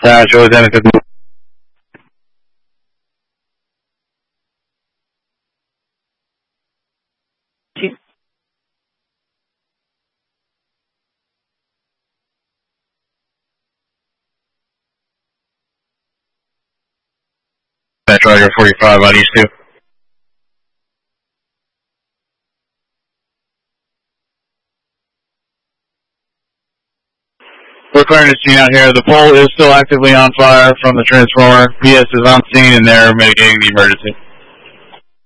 Joe Dennis. Roger 45 on East 2. We're clearing the scene out here. The pole is still actively on fire from the transformer. PS is on scene and they're mitigating the emergency.